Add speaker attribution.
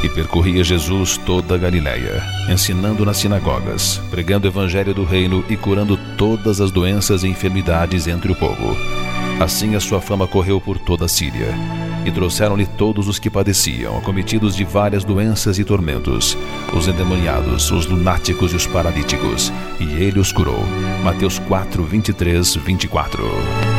Speaker 1: E percorria Jesus toda a Galiléia, ensinando nas sinagogas, pregando o evangelho do reino e curando todas as doenças e enfermidades entre o povo. Assim a sua fama correu por toda a Síria. E trouxeram-lhe todos os que padeciam, acometidos de várias doenças e tormentos, os endemoniados, os lunáticos e os paralíticos, e ele os curou. Mateus 4, 23, 24.